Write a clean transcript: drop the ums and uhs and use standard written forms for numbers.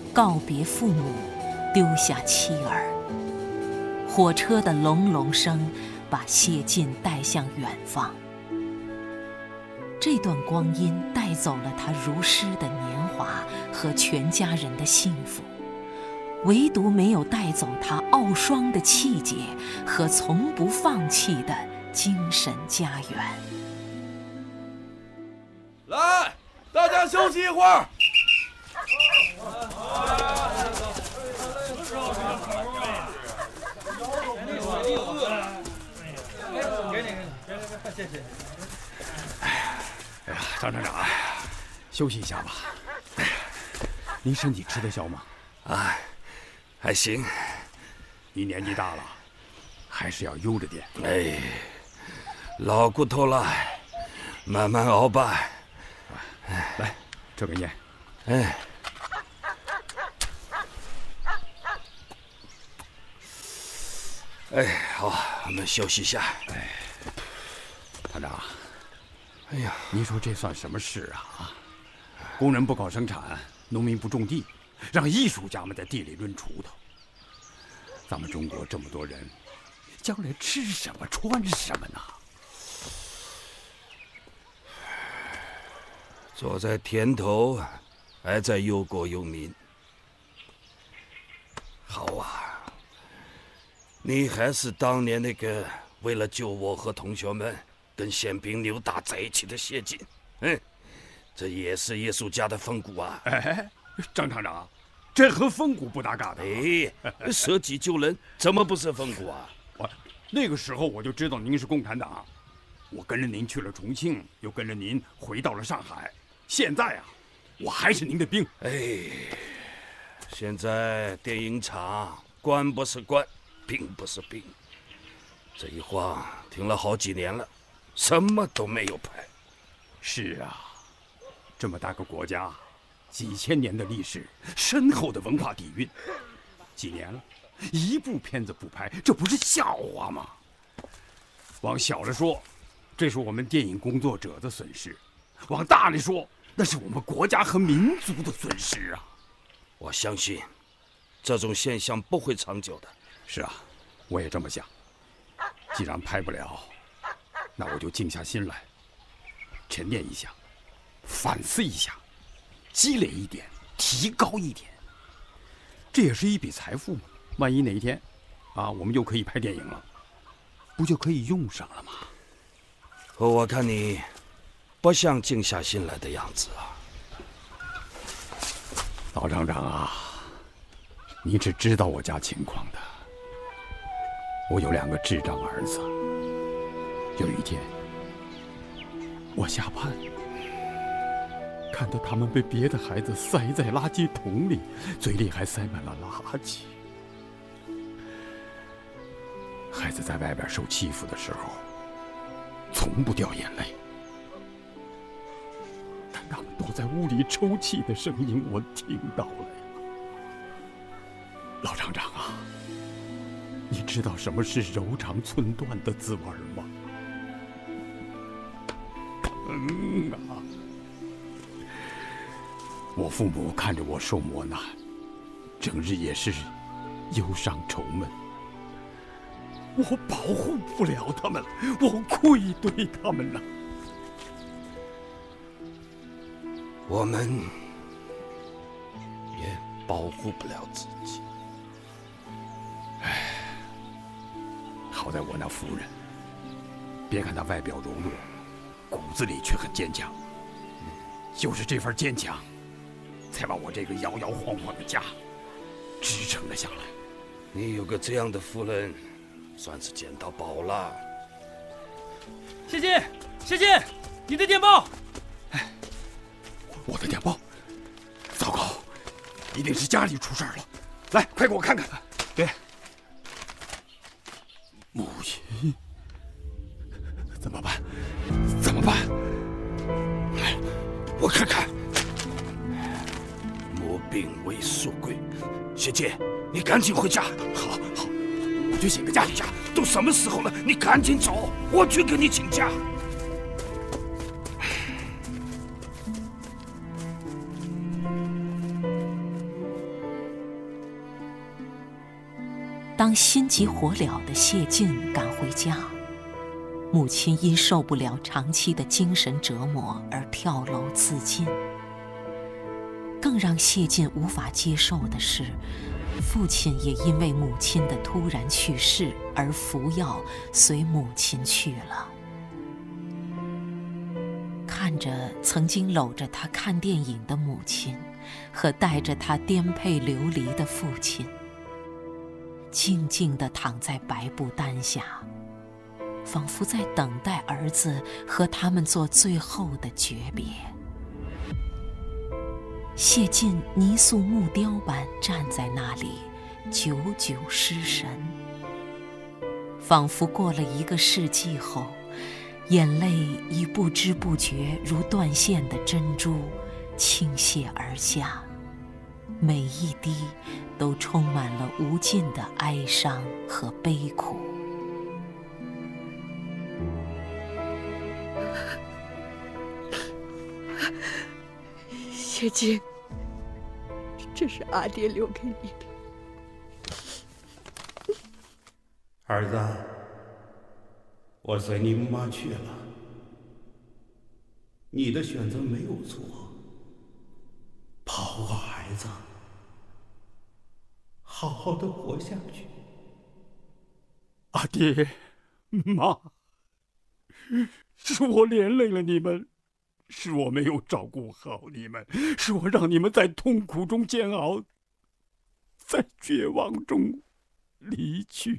告别父母，丢下妻儿。火车的隆隆声把谢晋带向远方。这段光阴带走了他如诗的年华和全家人的幸福，唯独没有带走他傲霜的气节和从不放弃的精神家园。 来，大家休息一会儿。 谢谢。哎呀，张厂长，休息一下吧。您身体吃得消吗？ 还行。 你年纪大了，还是要悠着点。 哎，老骨头了，慢慢熬吧。 来，这个烟。 好，我们休息一下。 团长， 哎呀， 您说这算什么事啊？工人不搞生产，农民不种地，让艺术家们在地里抡锄头。咱们中国这么多人，将来吃什么穿什么呢？ 坐在田头，还在忧国忧民。好啊，你还是当年那个为了救我和同学们跟宪兵扭打在一起的谢晋。这也是艺术家的风骨啊！ 张厂长，这和风骨不搭嘎的。 舍己救人怎么不是风骨啊？ 那个时候我就知道您是共产党，我跟着您去了重庆，又跟着您回到了上海。现在啊，我还是您的兵。 现在电影厂官不是官，兵不是兵，这一晃停了好几年了，什么都没有拍。 是啊，这么大个国家，几千年的历史，深厚的文化底蕴，几年了，一部片子不拍，这不是笑话吗？往小了说，这是我们电影工作者的损失；往大了说，那是我们国家和民族的损失啊！ 我相信，这种现象不会长久的。 是啊，我也这么想。既然拍不了，那我就静下心来，沉淀一下，反思一下，积累一点，提高一点。这也是一笔财富嘛。万一哪一天，我们就可以拍电影了，不就可以用上了吗？ 我看你不像静下心来的样子啊。 老厂长啊，你只知道我家情况的。我有2个智障儿子。有一天，我下班，看到他们被别的孩子塞在垃圾桶里，嘴里还塞满了垃圾。孩子在外边受欺负的时候，从不掉眼泪，但他们躲在屋里抽泣的声音，我听到了呀。老厂长啊，你知道什么是柔肠寸断的滋味吗？我父母看着我受磨难，整日也是忧伤愁闷。我保护不了他们，我愧对他们了。 我们也保护不了自己。 好在我那夫人，别看她外表柔弱，骨子里却很坚强。就是这份坚强，才把我这个摇摇晃晃的家支撑了下来。 你有个这样的夫人，算是捡到宝了。 谢晋，谢晋，你的电报。 我的电报，糟糕，一定是家里出事了。来，快给我看看。对，母亲，怎么办？怎么办？ 来，我看看。母病未速归，谢晋，你赶紧回家。 好，我去请个假。 都什么时候了，你赶紧走，我去给你请假。 当心急火燎的谢晋赶回家，母亲因受不了长期的精神折磨而跳楼自尽。更让谢晋无法接受的是，父亲也因为母亲的突然去世而服药随母亲去了。看着曾经搂着他看电影的母亲和带着他颠沛流离的父亲，静静地躺在白布单下，仿佛在等待儿子和他们做最后的诀别。谢晋泥塑木雕般站在那里，久久失神，仿佛过了1个世纪后，眼泪已不知不觉如断线的珍珠倾泻而下，每一滴都充满了无尽的哀伤和悲苦。 谢晋，这是阿爹留给你的。 儿子，我随你妈去了，你的选择没有错，保护好孩子，好好的活下去。 阿爹，妈，是我连累了你们，是我没有照顾好你们，是我让你们在痛苦中煎熬，在绝望中离去。